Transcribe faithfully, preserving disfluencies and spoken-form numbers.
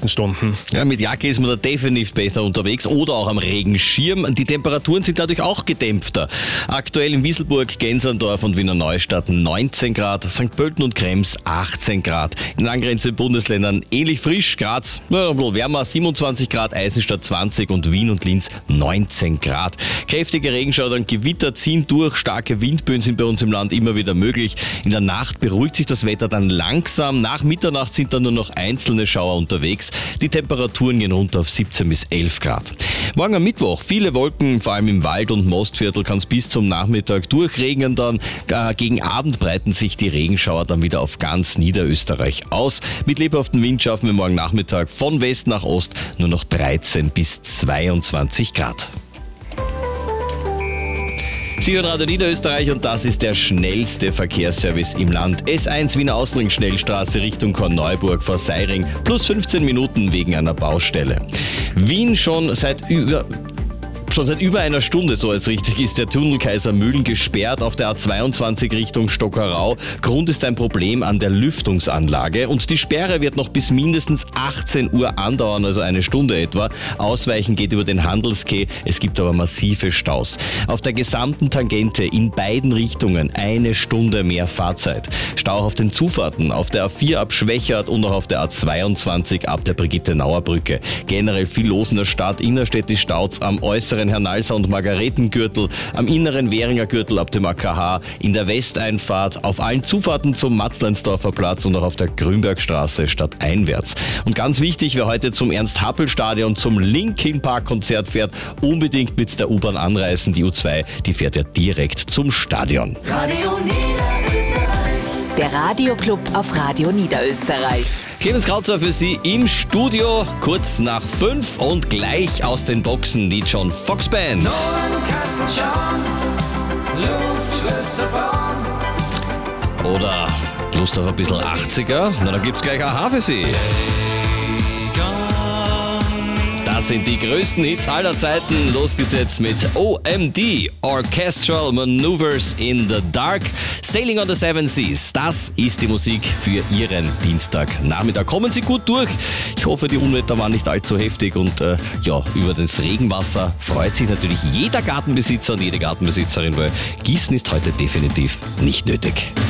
nächsten Stunden. Ja, mit Jacke ist man da definitiv besser unterwegs oder auch am Regenschirm. Die Temperaturen sind dadurch auch gedämpfter. Aktuell in Wieselburg, Genserndorf und Wiener Neustadt neunzehn Grad, Sankt Pölten und Krems achtzehn Grad. In den angrenzenden Bundesländern ähnlich frisch, Graz ja, ein bisschen wärmer, siebenundzwanzig Grad, Eisenstadt zwanzig und Wien und Linz neunzehn Grad. Kräftige Regenschauer und Gewitter ziehen durch, starke Windböen sind bei uns im Land immer wieder möglich. In der Nacht beruhigt sich das Wetter dann langsam. Nach Mitternacht sind dann nur noch einzelne Schauer unterwegs. Die Temperaturen gehen runter auf siebzehn bis elf Grad. Morgen am Mittwoch viele Wolken, vor allem im Wald- und Mostviertel kann es bis zum Nachmittag durchregnen. Dann äh, gegen Abend breiten sich die Regenschauer dann wieder auf ganz Niederösterreich aus. Mit lebhaftem Wind schaffen wir morgen Nachmittag von West nach Ost nur noch dreizehn bis zweiundzwanzig Grad. Sie hören Radio Niederösterreich und das ist der schnellste Verkehrsservice im Land. S eins Wiener Ausring-Schnellstraße Richtung Korneuburg vor Seiring, plus fünfzehn Minuten wegen einer Baustelle. Wien schon seit über... Schon seit über einer Stunde, so als richtig ist, der Tunnel Kaisermühlen gesperrt auf der A zweiundzwanzig Richtung Stockerau. Grund ist ein Problem an der Lüftungsanlage und die Sperre wird noch bis mindestens achtzehn Uhr andauern, also eine Stunde etwa. Ausweichen geht über den Handelskeh, es gibt aber massive Staus. Auf der gesamten Tangente in beiden Richtungen eine Stunde mehr Fahrzeit. Stau auf den Zufahrten auf der A vier ab Schwechat und auch auf der A zweiundzwanzig ab der Brigitte-Nauer-Brücke. Generell viel los in der Stadt, innerstädtisch staut's am äußeren Hernalser und Margaretengürtel, am inneren Währinger Gürtel ab dem A K H, in der Westeinfahrt, auf allen Zufahrten zum Matzleinsdorfer Platz und auch auf der Grünbergstraße stadteinwärts. Und ganz wichtig, wer heute zum Ernst-Happel-Stadion zum Linkin Park-Konzert fährt, unbedingt mit der U-Bahn anreisen. Die U zwei, die fährt ja direkt zum Stadion. Radio Niederösterreich. Der Radioclub auf Radio Niederösterreich. Clemens Krautzer für Sie im Studio, kurz nach fünf und gleich aus den Boxen die John Fox Band. Oder Lust auf ein bisschen achtziger? Na, dann gibt's gleich Aha für Sie. Das sind die größten Hits aller Zeiten. Los geht's jetzt mit O M D, Orchestral Maneuvers in the Dark. Sailing on the Seven Seas, das ist die Musik für Ihren Dienstagnachmittag. Kommen Sie gut durch. Ich hoffe, die Unwetter waren nicht allzu heftig und äh, ja, über das Regenwasser freut sich natürlich jeder Gartenbesitzer und jede Gartenbesitzerin, weil Gießen ist heute definitiv nicht nötig.